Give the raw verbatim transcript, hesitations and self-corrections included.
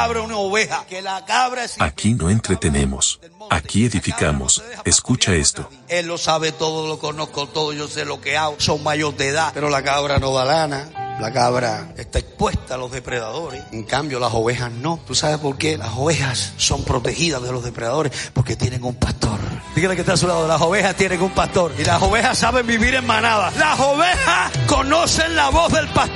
cabra es una oveja. Que la cabra es... Aquí no entretenemos, aquí edificamos. Escucha esto. Él lo sabe todo, lo conozco todo, yo sé lo que hago. Son mayores de edad, pero la cabra no da lana. La cabra está expuesta a los depredadores. En cambio, las ovejas no. ¿Tú sabes por qué? Las ovejas son protegidas de los depredadores porque tienen un pastor. Dígale que está a su lado. Las ovejas tienen un pastor. Y las ovejas saben vivir en manada. Las ovejas conocen la voz del pastor.